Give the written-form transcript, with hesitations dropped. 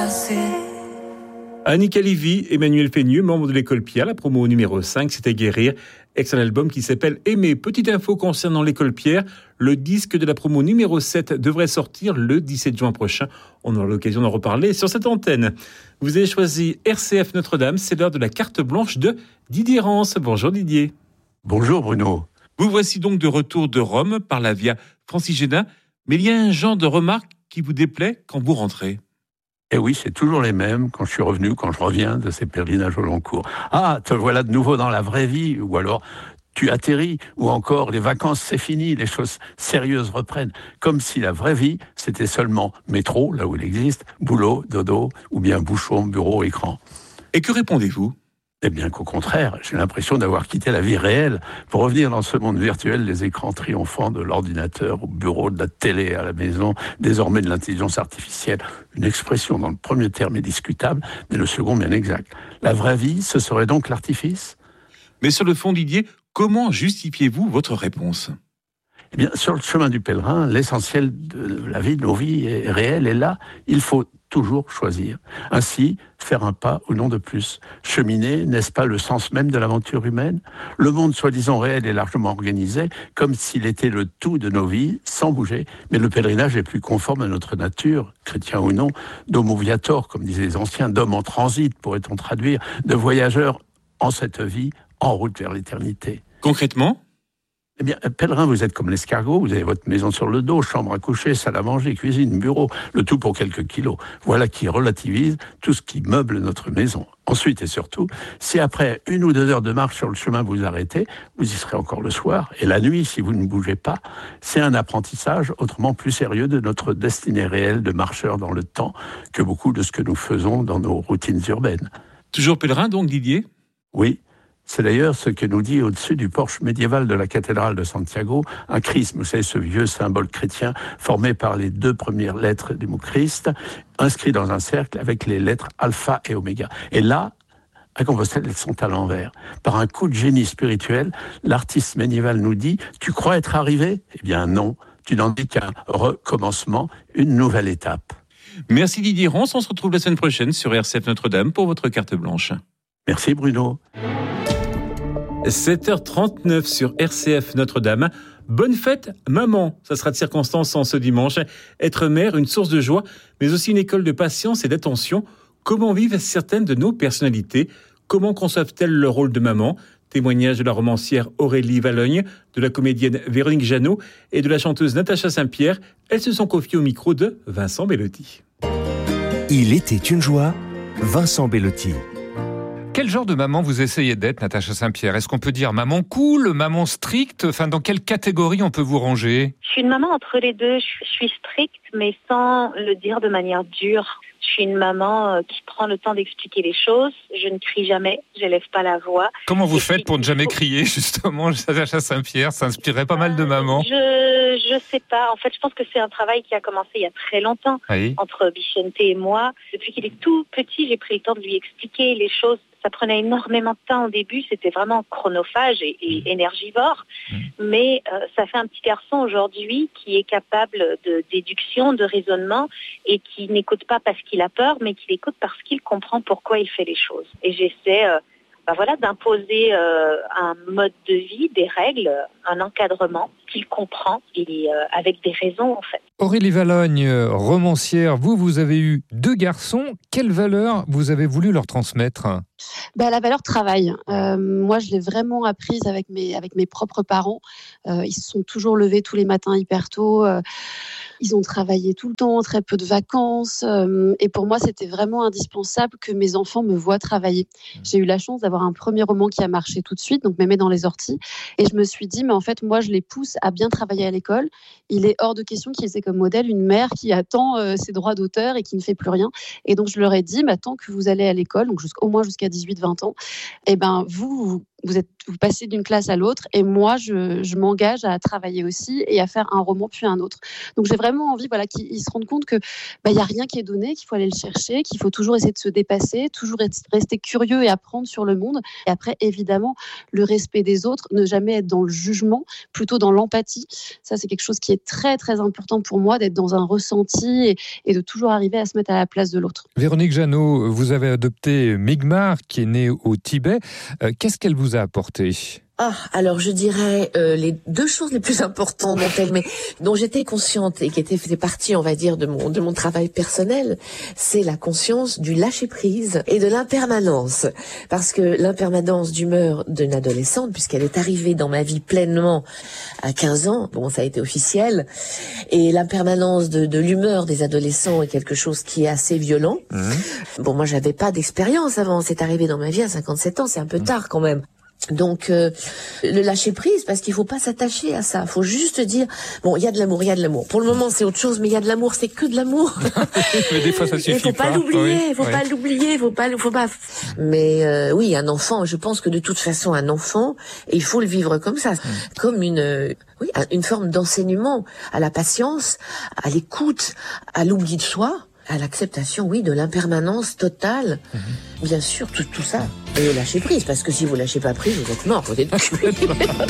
Annick Lévy, Emmanuel Fénieux, membre de l'école Pierre, la promo numéro 5, c'était Guérir, ex un album qui s'appelle Aimer. Petite info concernant l'école Pierre, le disque de la promo numéro 7 devrait sortir le 17 juin prochain. On aura l'occasion d'en reparler sur cette antenne. Vous avez choisi RCF Notre-Dame, c'est l'heure de la carte blanche de Didier Rance. Bonjour Didier. Bonjour Bruno. Vous voici donc de retour de Rome par la Via Francigena, mais il y a un genre de remarque qui vous déplaît quand vous rentrez. Eh oui, c'est toujours les mêmes quand je reviens de ces pèlerinages au long cours. Ah, te voilà de nouveau dans la vraie vie, ou alors tu atterris, ou encore les vacances c'est fini, les choses sérieuses reprennent. Comme si la vraie vie, c'était seulement métro, là où il existe, boulot, dodo, ou bien bouchon, bureau, écran. Et que répondez-vous ? Eh bien qu'au contraire, j'ai l'impression d'avoir quitté la vie réelle pour revenir dans ce monde virtuel, les écrans triomphants de l'ordinateur au bureau, de la télé à la maison, désormais de l'intelligence artificielle. Une expression dont le premier terme est discutable, mais le second bien exact. La vraie vie, ce serait donc l'artifice ? Mais sur le fond, Didier, comment justifiez-vous votre réponse ? Eh bien, sur le chemin du pèlerin, l'essentiel de la vie, de nos vies est réel, et là, il faut toujours choisir. Ainsi, faire un pas ou non de plus. Cheminer, n'est-ce pas le sens même de l'aventure humaine ? Le monde soi-disant réel est largement organisé, comme s'il était le tout de nos vies, sans bouger. Mais le pèlerinage est plus conforme à notre nature, chrétien ou non, d'homo viator, comme disaient les anciens, d'homme en transit, pourrait-on traduire, de voyageurs en cette vie, en route vers l'éternité. Concrètement ? Eh bien, pèlerin, vous êtes comme l'escargot, vous avez votre maison sur le dos, chambre à coucher, salle à manger, cuisine, bureau, le tout pour quelques kilos. Voilà qui relativise tout ce qui meuble notre maison. Ensuite et surtout, si après 1 ou 2 heures de marche sur le chemin vous arrêtez, vous y serez encore le soir. Et la nuit, si vous ne bougez pas, c'est un apprentissage autrement plus sérieux de notre destinée réelle de marcheurs dans le temps que beaucoup de ce que nous faisons dans nos routines urbaines. Toujours pèlerin donc, Didier ? Oui. C'est d'ailleurs ce que nous dit au-dessus du porche médiéval de la cathédrale de Santiago, un chrisme, vous savez, ce vieux symbole chrétien formé par les 2 premières lettres du mot Christ, inscrit dans un cercle avec les lettres alpha et oméga. Et là, à Compostelle, elles sont à l'envers. Par un coup de génie spirituel, l'artiste médiéval nous dit « Tu crois être arrivé ?» Eh bien non, tu n'en dis qu'un recommencement, une nouvelle étape. Merci Didier Rance, on se retrouve la semaine prochaine sur RCF Notre-Dame pour votre carte blanche. Merci Bruno. 7h39 sur RCF Notre-Dame. Bonne fête, maman. Ça sera de circonstance en ce dimanche. Être mère, une source de joie, mais aussi une école de patience et d'attention. Comment vivent certaines de nos personnalités ? Comment conçoivent-elles le rôle de maman ? Témoignage de la romancière Aurélie Valogne, de la comédienne Véronique Jeannot et de la chanteuse Natacha Saint-Pierre. Elles se sont confiées au micro de Vincent Bellotti. Il était une joie, Vincent Bellotti. Quel genre de maman vous essayez d'être, Natacha Saint-Pierre ? Est-ce qu'on peut dire maman cool, maman stricte ? Enfin, dans quelle catégorie on peut vous ranger ? Je suis une maman entre les deux. Je suis stricte, mais sans le dire de manière dure. Je suis une maman qui prend le temps d'expliquer les choses. Je ne crie jamais, je n'élève pas la voix. Comment vous faites pour ne jamais crier, justement, Natacha Saint-Pierre ? Ça inspirerait pas mal de mamans. Je sais pas. En fait, je pense que c'est un travail qui a commencé il y a très longtemps, oui, entre Bichente et moi. Depuis qu'il est tout petit, j'ai pris le temps de lui expliquer les choses. Ça prenait énormément de temps au début, c'était vraiment chronophage et énergivore. Mais ça fait un petit garçon aujourd'hui qui est capable de déduction, de raisonnement et qui n'écoute pas parce qu'il a peur, mais qui écoute parce qu'il comprend pourquoi il fait les choses. Et j'essaie d'imposer un mode de vie, des règles, un encadrement qu'il comprend et avec des raisons en fait. Aurélie Valogne, romancière, vous avez eu 2 garçons. Quelle valeur vous avez voulu leur transmettre ? La valeur travail. Moi, je l'ai vraiment apprise avec mes propres parents. Ils se sont toujours levés tous les matins hyper tôt. Ils ont travaillé tout le temps, très peu de vacances. Et pour moi, c'était vraiment indispensable que mes enfants me voient travailler. J'ai eu la chance d'avoir un premier roman qui a marché tout de suite, donc Mémé dans les orties. Et je me suis dit, mais en fait, moi, je les pousse à bien travailler à l'école. Il est hors de question qu'ils aient comme modèle une mère qui attend ses droits d'auteur et qui ne fait plus rien. Et donc, je leur ai dit, tant que vous allez à l'école, donc au moins jusqu'à 18-20 ans, vous vous passez d'une classe à l'autre et moi, je m'engage à travailler aussi et à faire un roman puis un autre. Donc, j'ai vraiment envie qu'ils se rendent compte que il n'y a rien qui est donné, qu'il faut aller le chercher, qu'il faut toujours essayer de se dépasser, toujours rester curieux et apprendre sur le monde. Et après, évidemment, le respect des autres, ne jamais être dans le jugement, plutôt dans l'empathie. Ça, c'est quelque chose qui est très, très important pour moi, d'être dans un ressenti et de toujours arriver à se mettre à la place de l'autre. Véronique Jeannot, vous avez adopté Migmar, qui est née au Tibet. Qu'est-ce qu'elle vous a apporté ? Alors je dirais les deux choses les plus importantes dont j'étais consciente et qui faisaient partie, on va dire, de mon travail personnel, c'est la conscience du lâcher-prise et de l'impermanence. Parce que l'impermanence d'humeur d'une adolescente, puisqu'elle est arrivée dans ma vie pleinement à 15 ans, bon, ça a été officiel, et l'impermanence de l'humeur des adolescents est quelque chose qui est assez violent. Bon, moi j'avais pas d'expérience avant, c'est arrivé dans ma vie à 57 ans, c'est un peu tard quand même. Donc le lâcher prise, parce qu'il faut pas s'attacher à ça, faut juste dire bon, il y a de l'amour, il y a de l'amour. Pour le moment, c'est autre chose, mais il y a de l'amour, c'est que de l'amour. Mais des fois ça suffit. Il faut pas l'oublier, faut pas. Mais oui, un enfant, je pense que de toute façon un enfant, il faut le vivre comme ça, comme une forme d'enseignement à la patience, à l'écoute, à l'oubli de soi. À l'acceptation, oui, de l'impermanence totale. Bien sûr, tout ça. Et lâcher prise, parce que si vous lâchez pas prise, vous êtes mort. Vous êtes